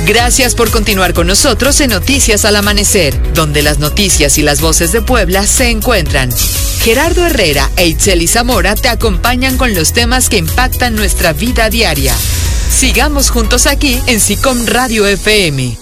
Gracias por continuar con nosotros en Noticias al Amanecer, donde las noticias y las voces de Puebla se encuentran. Gerardo Herrera e Itzeli Zamora te acompañan con los temas que impactan nuestra vida diaria. Sigamos juntos aquí en SICOM Radio FM.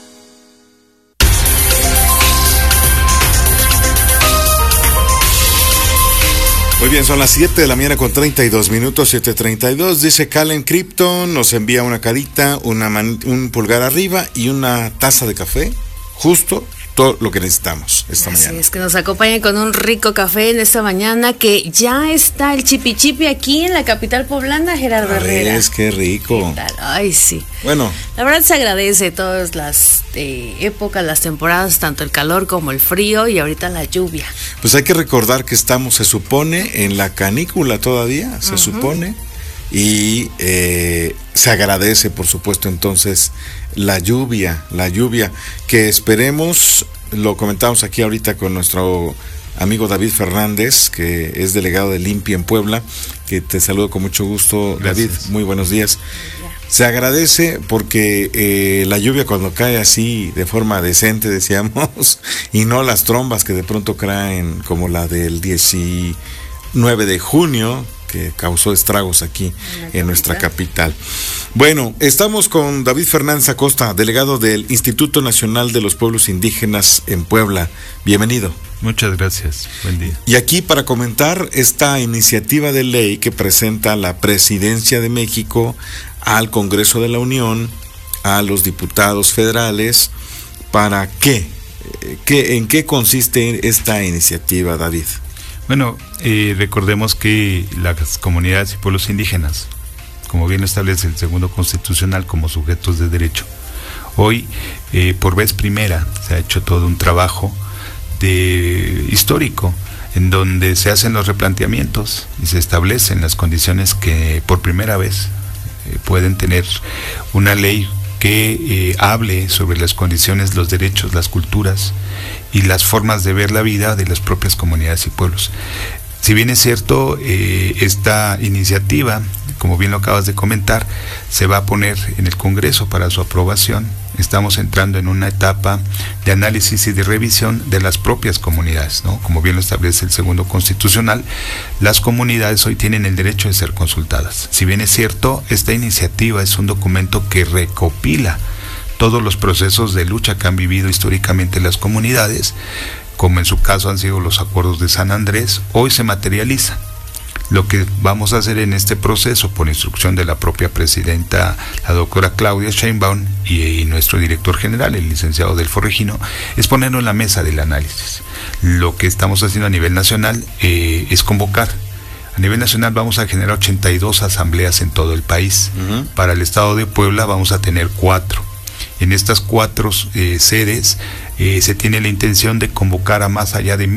Muy bien, son las 7 de la mañana con 32 minutos, 7:32. Dice Calen Krypton, nos envía una carita, un pulgar arriba y una taza de café. Justo todo lo que necesitamos esta mañana. Así es, que nos acompañen con un rico café en esta mañana, que ya está el chipichipi aquí en la capital poblana, Gerardo Herrera. Es que rico. Ay, sí. Bueno. La verdad se agradece todas las épocas, las temporadas, tanto el calor como el frío y ahorita la lluvia. Pues hay que recordar que estamos, se supone, en la canícula todavía, se supone, y se agradece, por supuesto, entonces la lluvia, que esperemos, lo comentamos aquí ahorita con nuestro amigo David Fernández, que es delegado de Limpia en Puebla, que te saludo con mucho gusto. Gracias. David, muy buenos días. Se agradece porque la lluvia cuando cae así de forma decente, decíamos, y no las trombas que de pronto caen como la del 19 de junio, que causó estragos aquí en nuestra capital. Bueno, estamos con David Fernández Acosta, delegado del Instituto Nacional de los Pueblos Indígenas en Puebla. Bienvenido. Muchas gracias, buen día. Y aquí para comentar esta iniciativa de ley que presenta la Presidencia de México al Congreso de la Unión, a los diputados federales, ¿para qué? ¿En qué consiste esta iniciativa, David? Bueno, recordemos que las comunidades y pueblos indígenas, como bien establece el segundo constitucional, como sujetos de derecho, hoy por vez primera se ha hecho todo un trabajo histórico en donde se hacen los replanteamientos y se establecen las condiciones que por primera vez pueden tener una ley que hable sobre las condiciones, los derechos, las culturas y las formas de ver la vida de las propias comunidades y pueblos. Si bien es cierto, esta iniciativa, como bien lo acabas de comentar, se va a poner en el Congreso para su aprobación. Estamos entrando en una etapa de análisis y de revisión de las propias comunidades, ¿no? Como bien lo establece el segundo constitucional, las comunidades hoy tienen el derecho de ser consultadas. Si bien es cierto, esta iniciativa es un documento que recopila todos los procesos de lucha que han vivido históricamente las comunidades, como en su caso han sido los acuerdos de San Andrés, hoy se materializa. Lo que vamos a hacer en este proceso, por instrucción de la propia presidenta, la doctora Claudia Sheinbaum, y nuestro director general, el licenciado Delfo Regino, es ponerlo en la mesa del análisis. Lo que estamos haciendo a nivel nacional es convocar. A nivel nacional vamos a generar 82 asambleas en todo el país. Para el estado de Puebla vamos a tener 4. En estas 4 sedes se tiene la intención de convocar a más allá de